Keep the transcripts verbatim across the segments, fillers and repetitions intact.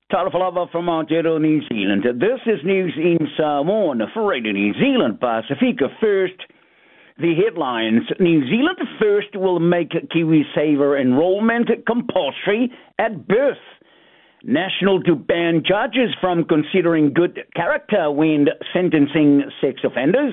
Talafalava from Aotearoa, New Zealand. This is News in Samoan for Radio New Zealand Pacifica. First, the headlines. New Zealand first will make KiwiSaver enrollment compulsory at birth. National to ban judges from considering good character when sentencing sex offenders.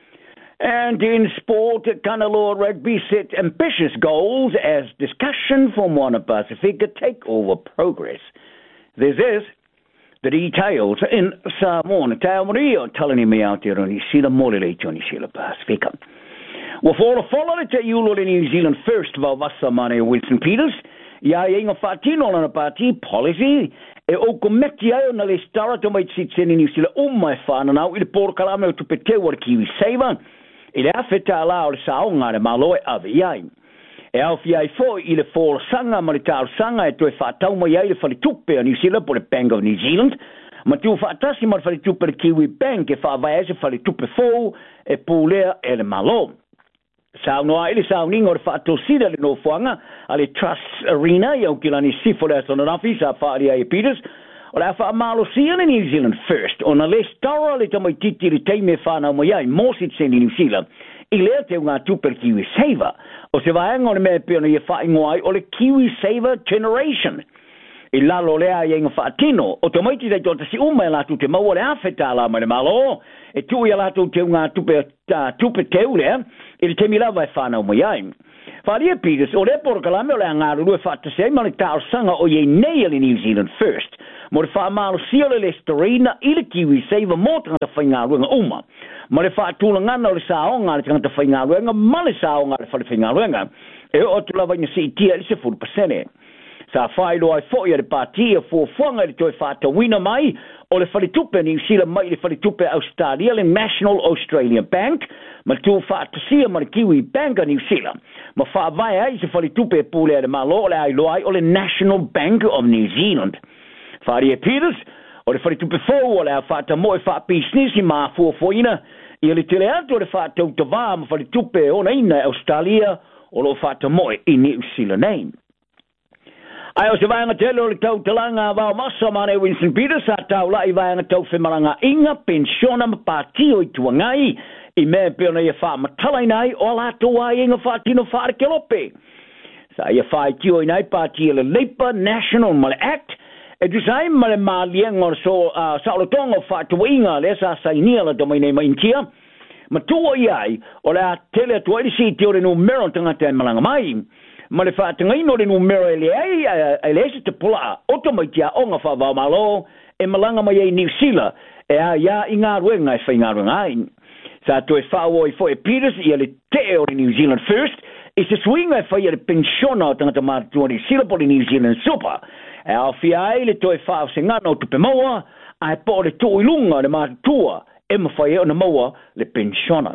And in sport, Kanaloa Rugby set ambitious goals as discussion for Moana Pacifica take over progress. This is the details in Samoan. Tau Maria telling me out there on Isila Morele Johnny Sheila Pacifica. Well, for the follow te Yulo in New Zealand first Valvasa Mane Wilson Peters, ya inga fatino na party policy, e o kometi ai na le stara to mai sitsen in New Zealand o mai fana na i por kalame to pete war KiwiSaver. Ile afeta la o saunga de malo ave ai. E au fia i fo i le fōr sanga ma le tāu sanga e toi whātau mai ai le whalitupe a New Zealand po le Bank of New Zealand. Ma tu whātasi ma le whalitupe le Kiwi Bank e whāwai ase whalitupe fō e pūlea e le malo. Sau noa i le sau ningo le whātau sida le no fuanga a le Trust Arena i au kilani sifo le asona nafi sa whaari ai Peters. O le a wha malo sia le New Zealand first o na le stara le tamai titi le teime whanau mai ai mosit se New Zealand. I lea te ngā tupe le KiwiSaver. O se vaenga o le mea pia na ia whae ngoai o le KiwiSaver Generation. I lalo lea i inga whaatino. O te maiti dei tota si uma e latu te maua le awheta la mai le malo. E tu i latu te ngā tupe, uh, tupe teu lea. I le temi lawa e whanau mai ai. Wharia Peters, o le poro kalame o le angaru rue whaatase ma le tau sanga o ye nei le New Zealand first. Mo le wha malo sia le Listerina i le KiwiSaver mo tangata whaingaruenga uma. Ma le whaatula ngana o le saonga le tangata whaingaruenga ma le saonga le whaingaruenga. E o tu lawa ina si itia le se furu pasene. Sa whaelo ai fo i le patia fo fuanga le toi whaatawina mai o le whalitupe New Zealand mai le whalitupe Australia le National Australian Bank ma tu whaatasia ma le Kiwi Bank a New Zealand. Ma whaavai ai se whalitupe e pūlea le malo o le ailo ai o le National Bank of New Zealand. Wharia Peters, o le whalitupe fō o le a whaata mo e wha business i maa fuafoina i le tele ato o le whaata utawā ma whalitupe o na ina Australia o lo whaata mo i New Zealand name. Ai o se vaianga tele o le tau talanga vau masa mane Winston Peters a tau lai vaianga tau whemaranga inga pensiona ma pātio i tuangai i mea peona i a wha matalai nai o la toa inga whaatino whaare kelope. Sa i a whae tio i nai pātio le Labour National Male Act e tu sai ma le malienga o so uh, saolotonga whaatuinga le sa sainia la domaine maintia ma tua i ai o le a tele atua i si te o le numero tangata e malanga mai. Ma le whaatangaino le numero e le ai e le ese te pula otomaitia o ngā whawao malo e malanga mai e New Zealand e a ia i ngā ruenga e whai ngā ruenga ai. Sa to e whao i fo e Peters i le te o le New Zealand first i se swinga e whai e le pensiona o tangata mātua New Zealand po le New Zealand super. E au fia ai le to e whao se ngana o tupe maua a e po le to i lunga le mātua e mawhai e o na maua le pensiona.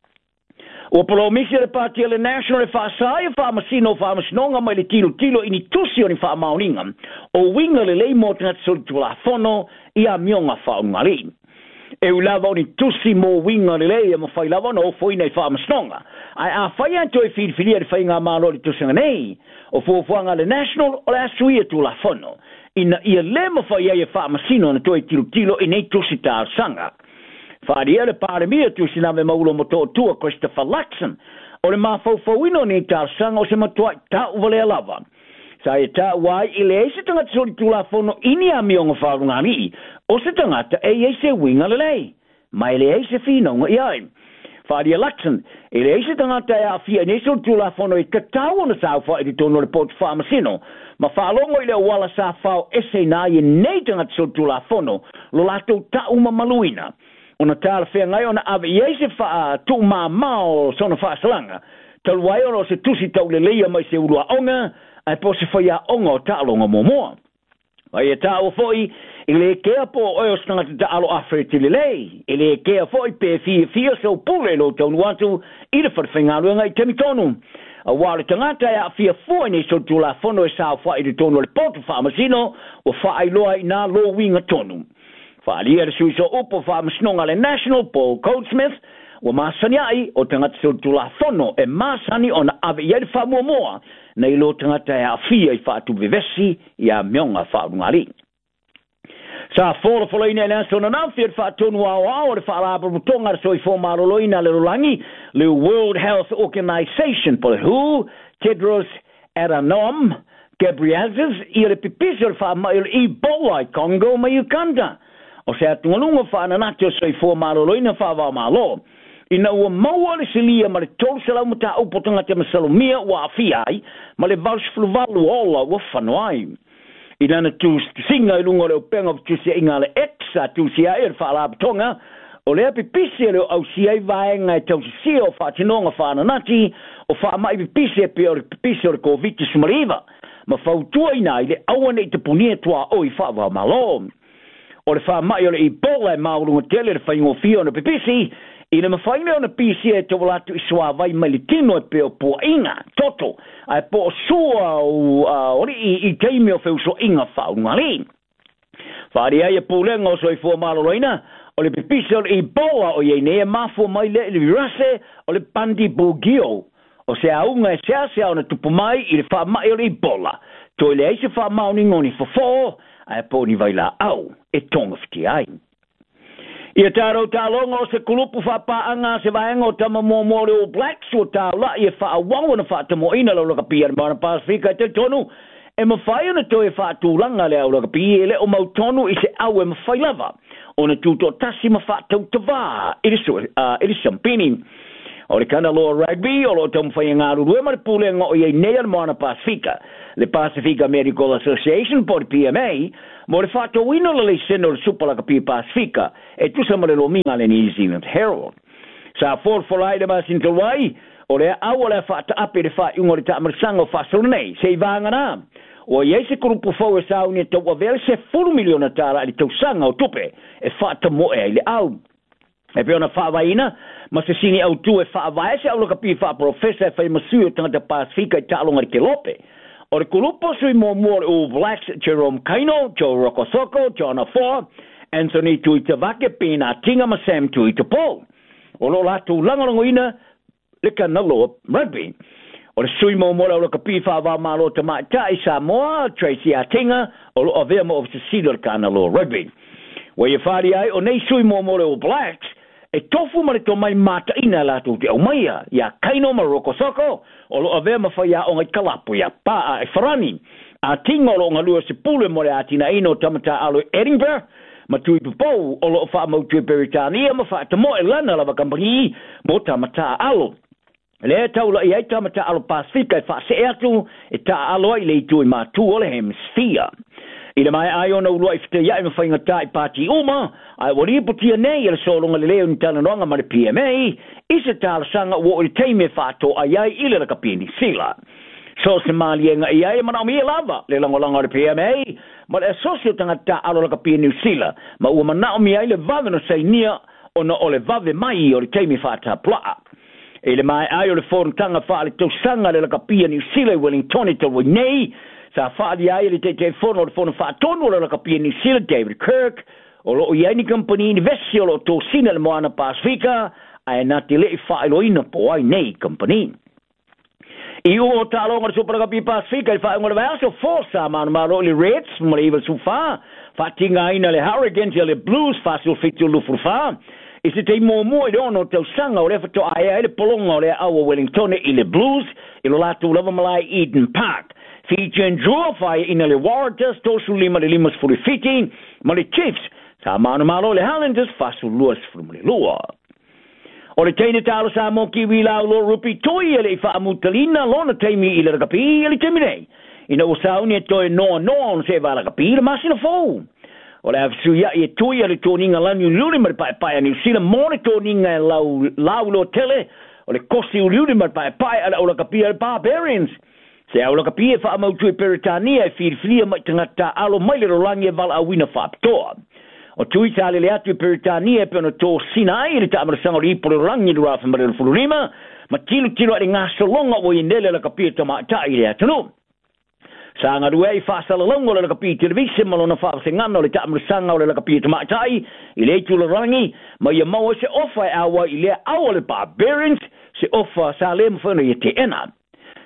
O polo misi le pātia le national e whaasai e whaamasino o whaamasinonga mai le tilo tilo ini tusi o ni whaamauninga o winga le leimo tangat soli tu la fono i a mionga whaungali. E u lava o ni tusi mo winga le lei e mo whai lava no o foina i whaamasinonga. Ai a whai anto e whiriwhiria le whainga malo le tusinga nei o fuafuanga le national o le asuia tu la fono. Ina ia le mo whai ai e whaamasino na toi tilo tilo i nei tusi tā sanga. Wharia le pāremia tu sinave maulo mo tō tua Christopher Luxon. O le mawhauwhauino ni tā sanga o se matua tā uvale a lava. Sa e tā wai i le eise tangata sori tū la whono ini a mionga whaarungari. O se tangata e eise winga le lei. Mai le eise whinonga i ai. Wharia Luxon, e le eise tangata e a fia ne sori tū la whono i katau na sa wha i tono le port whaamasino. Ma whaalongo i le wala sa whao ese nā i nei tangata sori tū la whono. Lo lato ta uma maluina. Ona tāla whea ngai ona awe i eise wha tū mā mao sona wha salanga. Talu wai ono se tusi tau le leia mai se urua onga, ai po se whaia onga o tālonga mō moa. Ai e tā o foi, i le kea po oio stangata ta alo awhereti le lei. I le kea foi pe fia fia so pule lo taunu atu, i le whawhingaruenga i temi tonu. A wale tangata e a fia fua nei so tū la whono e sao wha i le tonu le potu whaamasino, o wha ai loa i nā lo winga tonu. Whaalia le suiso upo whaamasnonga le National Paul Goldsmith wa masani ai o tangata so tula whono e masani o na ave i ele whamua moa nei lo tangata e a fia i whaatu vivesi i a mionga whaarungari. Sa fola fola ina na so na fit fa tonu wa wa fa la bu tonga so i fo marolo ina le langi le World Health Organization por who Tedros Adhanom Ghebreyesus i le pipisol fa ma il Ebola Congo ma Uganda o se tunga fa na na so i fo marolo ina fa va malo ina o maua le silia ma le tolu se lau mata o potanga te masalomia wa afiai ma le vals fluvalu ola wa fanuai ina na tu singa ilunga le penga tu se inga le exa tu se ai fa la tonga o le pipisi le au si ai vaenga tau si o fa tinonga fa na nati o fa mai pipisi pe o pipisi o covid smariva ma fa tu ina ile awane te punia tua o i fa va malo o le fa mai o le Ebola ma o le tele le fa ingo fio na pipisi ina mawhaina ona P C A te walatu i sua vai malitino e peo po inga, toto, ai po sua o ori i, i teimi o feu so inga whaunga li. Whari ai e pūlenga o soi fua maroloina, o le pipisa o le Ebola o iei nea mafua mai le le virase o le pandi bugio. O se aunga e sea sea ona tupu mai i le wha mai o le Ebola. To le eise wha mauni ngoni fofo, ai po ni vai la au, e tonga fiti ai. Ia taro talonga o se kulupu whapaanga se vaenga o tama mōmore o Blacks o tau la ia whaawango na whaatamo ina lau laka pia na mana Pasifika te tonu e mawhai ana to e whaatūlanga le au laka pia le o mautonu i se au e mawhai lava o na tūto tasi ma whaatau tawā i le sampini o le kana loa rugby o lo tamu whai ngāru rue ma le pūlenga o iei nea na mana Pasifika le Pacifica Medical Association po le P M A mo le fato wino le seno le supa la kapi Pasifika e tu sa le lominga le New Zealand Herald sa for for ida ma sin tawai o le au le fata ape le fa ungo le ta marsanga fa sonei se vanga na o ye se grupo fo sa uni to over se full miliona tara le to sanga o tupe e fata mo e le au e pe ona fa vaina ma se sini au tu e fa vai se au le kapi fa professor fa masu tanga Pasifika ta longa ke lope o le kulupo sui mo o Blacks Jerome Kaino, Joe Rokosoko, John Afua, Anthony Tuitavake, Pina Tinga, ma Sam Tuitapo. O lo latu langalango ina, le kanalo rugby. O le sui mo o le kapi whawa malo tamata i Samoa, Tracy Atinga, o lo avea mo o se sido le kanalo rugby. Wa ia whari ai, o nei sui mo o Blacks, e tofu ma le to mai mata ina latu te au maia, ia Kaino ma Rokosoko, o lo ave ma faya o ngai kalapu ya pa e farani a tingo lo ngalua se pule mo le atina ino tamata alo Edinburgh ma tui pupo o lo fa mo tui Britania ma fa te mo e lana lava company mo tamata alo le tau la ia tamata alo Pasifika fa se atu e ta alo i le tui ma tu o le hemisphere ina mai ai ona ulua i fite ia i mawhainga tai pati uma ai wari putia nei ele solonga le leo ni tana noanga ma le P M A i se tala sanga wo i teime whato ai ai ile la kapini sila so se malienga i ai mana mi lava le langolanga le P M A ma le asosio tangata alo la kapini sila ma ua mana mi ai le vave no sainia ona o le vave mai o le teime whata plaa ele mai ai o le foruntanga wha le tau sanga le la kapini sila Wellington i tawa nei sa whaadi ai le te te fono le fono whaatono le la kapini sila David Kirk o lo i aini company investi o lo tō sina le moana Pasifika ai nā te lei whaeloina po ai nei company. I o o tālonga le Superakapi Pasifika i whaengo le vāso forsa manu maro le Reds mo le iwa sufa whatinga aina le Hurricanes le Blues fasil fitu lufu wha i se te mō mō i ono tau sanga o le whato ai ai le polonga o le awa Wellington i le Blues i lo latu lava malai Eden Park. Featuring draw fire ina le Warriors tosu lima le limas furi fifteen ma le Chiefs sa manu malo le Highlanders fasu luas furi lua. O le teine talo sa mo kiwi lau lo rupi toi ele i wha amutalina lona teimi i le rakapi ele teimi nei. Ina o sauni e toi noa noa on se wala rakapi le masina fau. O le afsu ia i e toi ele tōninga lanu luri mar pai pai a New Zealand mone tōninga lau lau lo tele o le kosi luri mar pai pai ala o rakapi le Barbarians. Se au laka pia wha amautu e Peritania e whiriwhiria mai tangata alo mai le rolangi e wala awina whaaptoa. O tui tale le atu e Peritania e peona tō Sinai e le ta amarasanga o ripo le rolangi le rafa mare le fururima ma tilu tilu a le ngasa longa o i nele laka pia tamata i le atanu. Sa ngā rua i whaasala longa le laka pia televisi malona whaase ngana o le ta amarasanga o le laka pia tamata i i le tu le rolangi ma ia maua se ofa e awa i le awa le Barbarians se ofa sa le mwhana i te ena.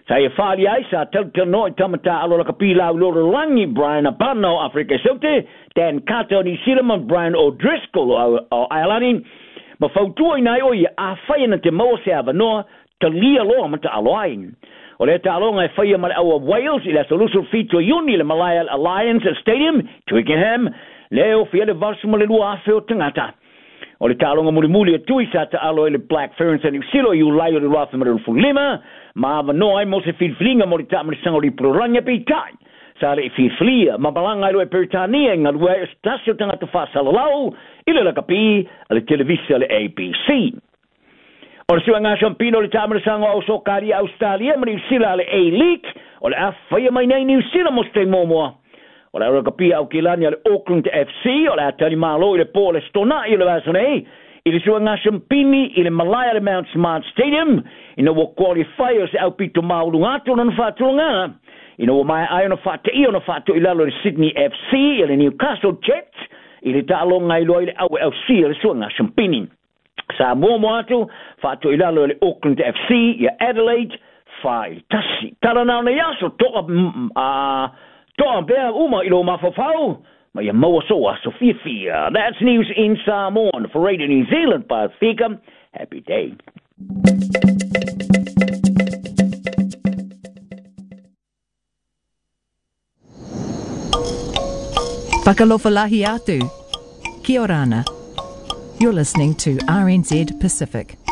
Sa e whaali ai sa tauta no i tamata alo la kapila uloro langi Brian Apano Afrika Saute, Dan Carter ni Silman Brian O'Driscoll o, o Ireland, ma fautua inai o i a whaia te maua se avanoa, ta lia loa mata aloain. O le ta alonga e whaia mara awa Wales i la solution feature uni le Malaya Alliance Stadium, Twickenham, leo fia le varsu ma le lua afe o tangata. O le ta alonga muli muli e tui sa ta alo e le Black Ferns and Silo i ulai o le rafa mara le fulima, ma avanoa ai mo se filflinga mo le ta mara sango li proranga pe tai. Sa le filflia, ma balanga ilo e Peritania inga lua e stasio tangata whasalalau, ilo la kapi, le televisia le A B C. O le sua ngā champino le tāmara sanga o sokari Australia, ma New Zealand le A-League, o le awhaia mai nei New Zealand mo stei momoa. O le aura kapia au kilani le Auckland F C, o le atari malo i le po le stona i le vasonei, i le sua ngā champini i le Malaya le Mount Smart Stadium, i na wa qualifiers au pito maulungato na whatulungana, i na wa mai ai ona whate i ona whatu i lalo le Sydney F C, i le Newcastle Jets, i le tālonga i loa i le au L C, i le sua ngā champini. Sa momo atu, fatu ilalo le Auckland F C, ia Adelaide, fai tasi. Tala nao na yaso, toa, uh, toa bea uma ilo mafafau, ma ia maua soa, so fia fia. That's news in Samoan for Radio New Zealand, Pacifica. Happy day. Whakalofalahi atu. Kia orana. You're listening to R N Z Pacific.